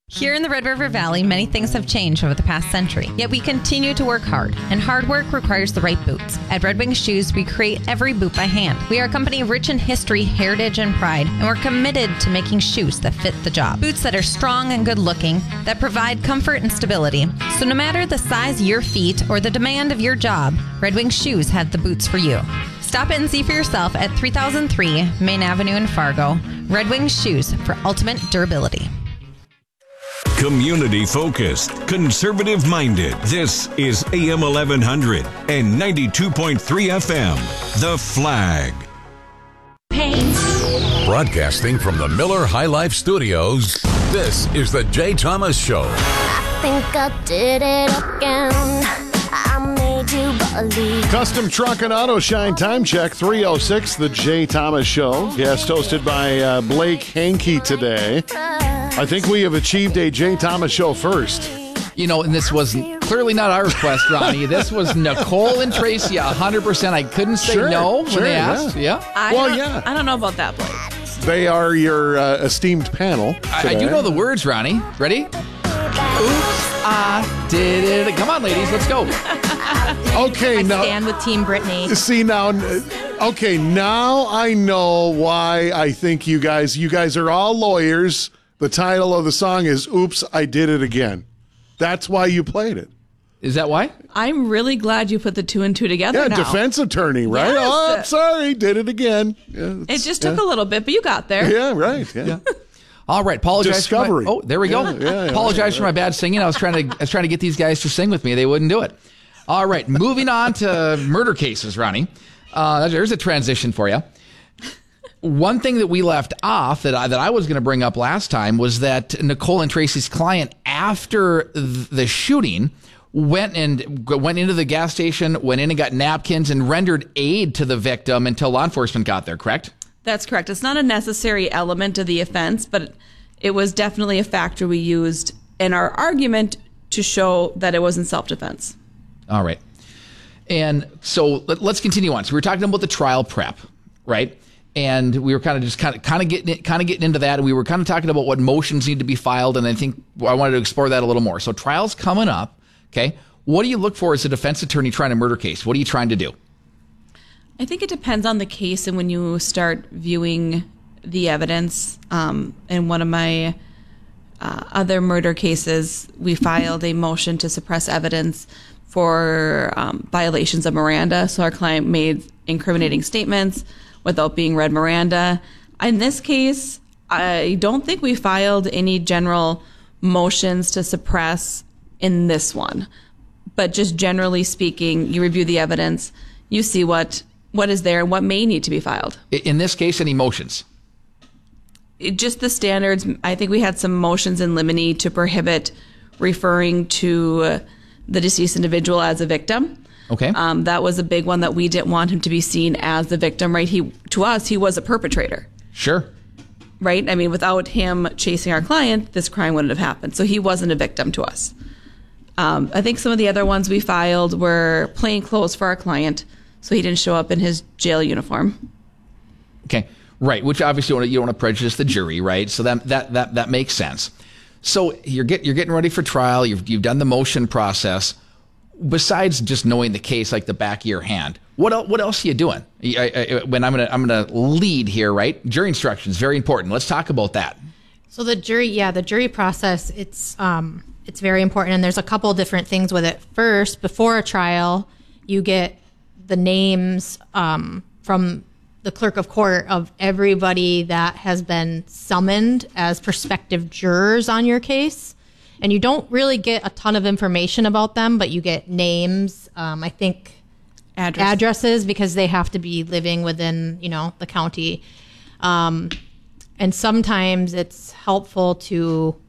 Here in the Red River Valley, many things have changed over the past century, yet we continue to work hard, and hard work requires the right boots. At Red Wing Shoes, we create every boot by hand. We are a company rich in history, heritage, and pride, and we're committed to making shoes that fit the job. Boots that are strong and good looking, that provide comfort and stability. So no matter the size of your feet or the demand of your job, Red Wing Shoes have the boots for you. Stop in and see for yourself at 3003 Main Avenue in Fargo. Red Wing Shoes for ultimate durability. Community focused, conservative minded. This is AM 1100 and 92.3 FM. The Flag. Broadcasting from the Miller High Life Studios, this is the Jay Thomas Show. I think I did it again. I made you believe. Custom Truck and Auto Shine Time Check 306, the Jay Thomas Show. Guest hosted by Blake Hankey today. I think we have achieved a Jay Thomas Show first. You know, and this was clearly not our request, Ronnie. This was Nicole and Tracy, 100%. I couldn't say no when they asked. Yeah. I don't know about that, Blake. They are your esteemed panel. I do know the words, Ronnie. Ready? Oops, I did it. Come on, ladies, let's go. Okay, now Stand with Team Brittany. see now. Okay, now I know why I think you guys are all lawyers. The title of the song is "Oops, I Did It Again." That's why you played it. Is that why? I'm really glad you put the two and two together Yeah, now. defense attorney, right? Yes. Oh, I'm sorry, did it again. Yeah, It just took a little bit, but you got there. Yeah, right. Yeah. All right, apologize. Discovery. There we go. Apologize for my bad singing. I was trying to get these guys to sing with me. They wouldn't do it. All right, moving on to murder cases, Ronnie. There's a transition for you. One thing that we left off that I was going to bring up last time was that Nicole and Tracy's client, after the shooting, went into the gas station, went in and got napkins and rendered aid to the victim until law enforcement got there, correct? That's correct. It's not a necessary element of the offense, but it was definitely a factor we used in our argument to show that it wasn't self-defense. All right. And so let's continue on. So we were talking about the trial prep, right? And we were kind of getting into that. And we were kind of talking about what motions need to be filed. And I think I wanted to explore that a little more. So trial's coming up. Okay. What do you look for as a defense attorney trying a murder case? What are you trying to do? I think it depends on the case and when you start viewing the evidence. In one of my other murder cases, we filed a motion to suppress evidence for violations of Miranda. So our client made incriminating statements without being read Miranda. In this case, I don't think we filed any general motions to suppress in this one. But just generally speaking, you review the evidence, you see what is there and what may need to be filed. In this case, any motions? Just the standards. I think we had some motions in limine to prohibit referring to the deceased individual as a victim. Okay. That was a big one that we didn't want him to be seen as the victim, right? To us, he was a perpetrator. Sure. Right? I mean, without him chasing our client, this crime wouldn't have happened. So he wasn't a victim to us. I think some of the other ones we filed were plain clothes for our client, so he didn't show up in his jail uniform. Okay. Right. Which obviously you don't want to prejudice the jury, right? So that makes sense. So you're getting ready for trial. You've done the motion process. Besides just knowing the case like the back of your hand, what else are you doing? When I'm gonna lead here, right? Jury instructions, very important. Let's talk about that. So the jury process, it's very important, and there's a couple different things with it. First, before a trial, you get the names from the clerk of court of everybody that has been summoned as prospective jurors on your case. And you don't really get a ton of information about them, but you get names, I think addresses, because they have to be living within, the county. And sometimes it's helpful to